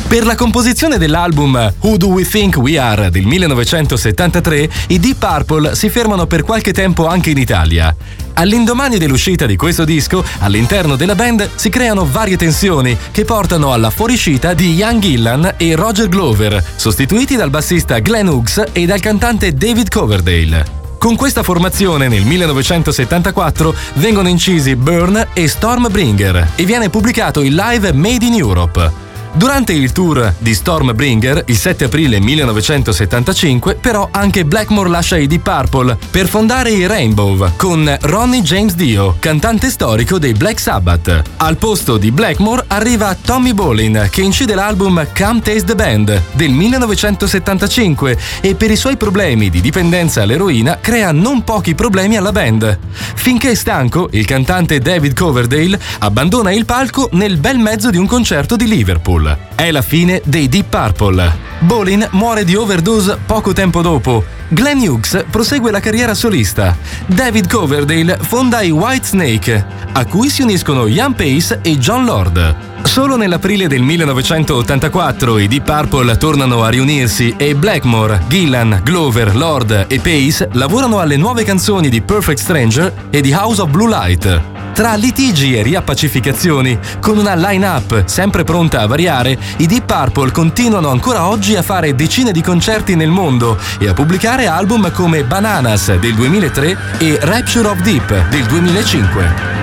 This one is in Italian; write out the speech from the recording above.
Per la composizione dell'album Who Do We Think We Are del 1973, i Deep Purple si fermano per qualche tempo anche in Italia. All'indomani dell'uscita di questo disco, all'interno della band si creano varie tensioni che portano alla fuoriuscita di Ian Gillan e Roger Glover, sostituiti dal bassista Glenn Hughes e dal cantante David Coverdale. Con questa formazione nel 1974 vengono incisi Burn e Stormbringer e viene pubblicato il live Made in Europe. Durante il tour di Stormbringer, il 7 aprile 1975, però anche Blackmore lascia i Deep Purple per fondare i Rainbow con Ronnie James Dio, cantante storico dei Black Sabbath. Al posto di Blackmore arriva Tommy Bolin, che incide l'album Come Taste the Band del 1975 e per i suoi problemi di dipendenza all'eroina crea non pochi problemi alla band. Finché stanco, il cantante David Coverdale abbandona il palco nel bel mezzo di un concerto di Liverpool. È la fine dei Deep Purple. Bolin muore di overdose poco tempo dopo. Glenn Hughes prosegue la carriera solista. David Coverdale fonda i Whitesnake, a cui si uniscono Ian Pace e Jon Lord. Solo nell'aprile del 1984 i Deep Purple tornano a riunirsi e Blackmore, Gillan, Glover, Lord e Pace lavorano alle nuove canzoni di Perfect Stranger e di House of Blue Light. Tra litigi e riappacificazioni, con una line-up sempre pronta a variare, i Deep Purple continuano ancora oggi a fare decine di concerti nel mondo e a pubblicare album come Bananas del 2003 e Rapture of Deep del 2005.